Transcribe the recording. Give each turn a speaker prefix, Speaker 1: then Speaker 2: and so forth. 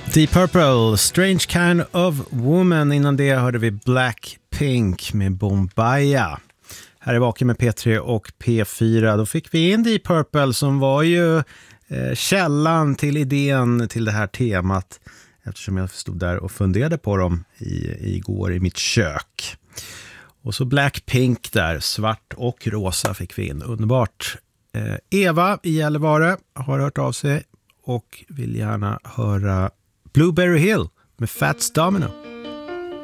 Speaker 1: Deep Purple, Strange Kind of Woman. Innan det hörde vi Blackpink med Bombaya. Här är Vaken med P3 och P4. Då fick vi in Deep Purple som var ju källan till idén till det här temat. Eftersom jag stod där och funderade på dem igår i mitt kök. Och så Blackpink där, svart och rosa fick vi in. Underbart. Eva i Gällivare har hört av sig och vill gärna höra Blueberry Hill med Fats Domino.